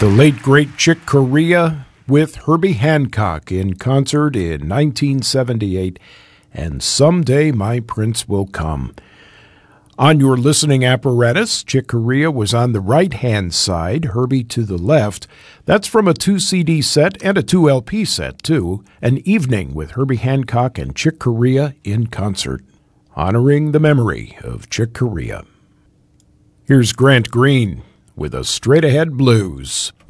The late great Chick Corea with Herbie Hancock in concert in 1978, and Someday My Prince Will Come. On your listening apparatus, Chick Corea was on the right-hand side, Herbie to the left. That's from a 2-CD set and a 2-LP set, too, An Evening with Herbie Hancock and Chick Corea in concert, honoring the memory of Chick Corea. Here's Grant Green with a Straight Ahead Blues.